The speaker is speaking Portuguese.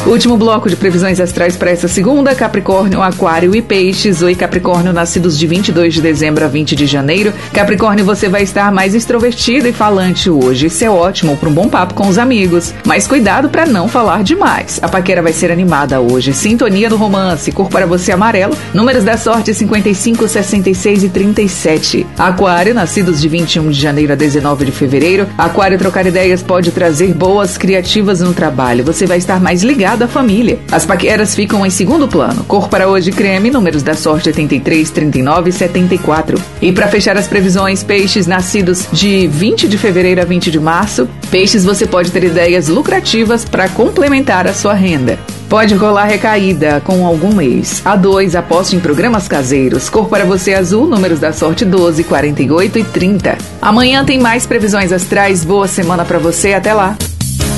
Último bloco de previsões astrais para essa segunda: Capricórnio, Aquário e Peixes. Oi, Capricórnio, nascidos de 22 de dezembro a 20 de janeiro. Capricórnio, você vai estar mais extrovertido e falante hoje. Isso é ótimo para um bom papo com os amigos. Mas cuidado para não falar demais. A paquera vai ser animada hoje. Sintonia no romance. Cor para você amarelo. Números da sorte 55, 66 e 37. Aquário, nascidos de 21 de janeiro a 19 de fevereiro. Aquário, trocar ideias pode trazer boas criativas no trabalho. Você vai estar mais ligado à família. As paqueras ficam em segundo plano. Cor para hoje creme. Números da sorte 83, 39 e 74. E para fechar as previsões, Peixes, nascidos de 20 de fevereiro a 20 de março. Peixes, você pode ter ideias lucrativas para complementar a sua renda. Pode rolar recaída com algum ex. A2, aposte em programas caseiros. Cor para você azul, números da sorte 12, 48 e 30. Amanhã tem mais previsões astrais. Boa semana para você, até lá.